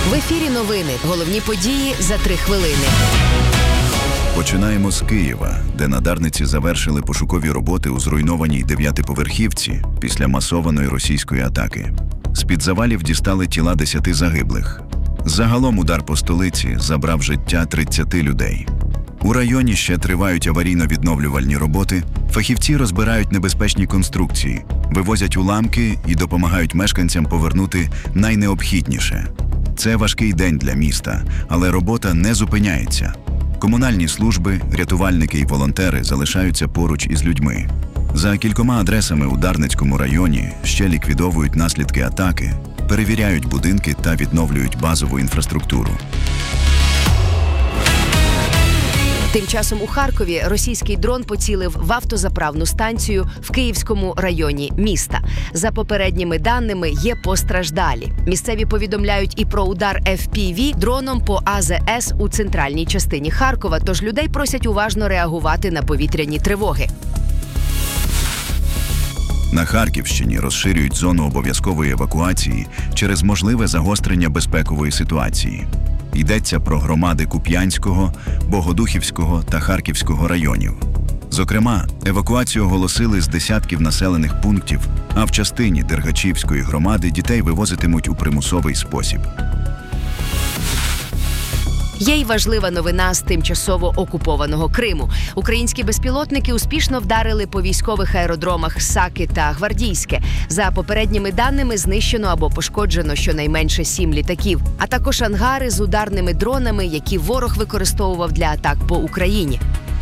В ефірі новини. Головні події за 3 хвилини. Починаємо з Києва, де на Дарниці завершили пошукові роботи у зруйнованій 9-поверхівці після масованої російської атаки. З-під завалів дістали тіла 10 загиблих. Загалом удар по столиці забрав життя 30 людей. У районі ще тривають аварійно-відновлювальні роботи, фахівці розбирають небезпечні конструкції, вивозять уламки і допомагають мешканцям повернути найнеобхідніше. Це важкий день для міста, але робота не зупиняється. Комунальні служби, рятувальники і волонтери залишаються поруч із людьми. За кількома адресами у Дарницькому районі ще ліквідовують наслідки атаки, перевіряють будинки та відновлюють базову інфраструктуру. Тим часом у Харкові російський дрон поцілив в автозаправну станцію в Київському районі міста. За попередніми даними, є постраждалі. Місцеві повідомляють і про удар FPV дроном по АЗС у центральній частині Харкова, тож людей просять уважно реагувати на повітряні тривоги. На Харківщині розширюють зону обов'язкової евакуації через можливе загострення безпекової ситуації. Йдеться про громади Куп'янського, Богодухівського та Харківського районів. Зокрема, евакуацію оголосили з десятків населених пунктів, а в частині Дергачівської громади дітей вивозитимуть у примусовий спосіб. Є й важлива новина з тимчасово окупованого Криму. Українські безпілотники успішно вдарили по військових аеродромах Саки та Гвардійське. За попередніми даними, знищено або пошкоджено щонайменше 7 літаків, а також ангари з ударними дронами, які ворог використовував для атак по Україні.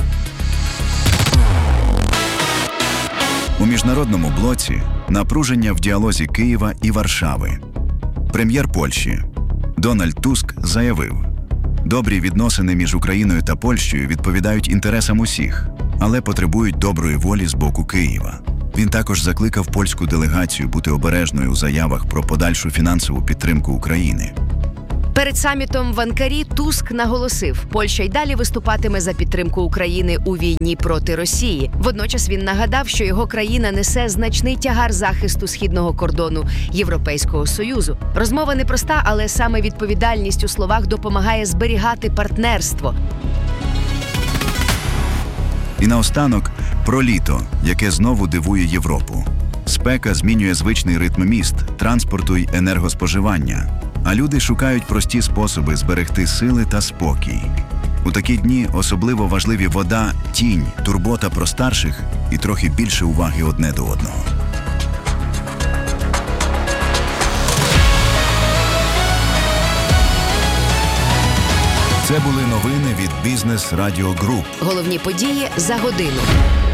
У міжнародному блоці напруження в діалозі Києва і Варшави. Прем'єр Польщі Дональд Туск заявив: добрі відносини між Україною та Польщею відповідають інтересам усіх, але потребують доброї волі з боку Києва. Він також закликав польську делегацію бути обережною у заявах про подальшу фінансову підтримку України. Перед самітом в Анкарі Туск наголосив, Польща й далі виступатиме за підтримку України у війні проти Росії. Водночас він нагадав, що його країна несе значний тягар захисту східного кордону Європейського Союзу. Розмова непроста, але саме відповідальність у словах допомагає зберігати партнерство. І наостанок про літо, яке знову дивує Європу. Спека змінює звичний ритм міст, транспорту й енергоспоживання. А люди шукають прості способи зберегти сили та спокій. У такі дні особливо важливі вода, тінь, турбота про старших і трохи більше уваги одне до одного. Це були новини від Бізнес Радіо Груп. Головні події за годину.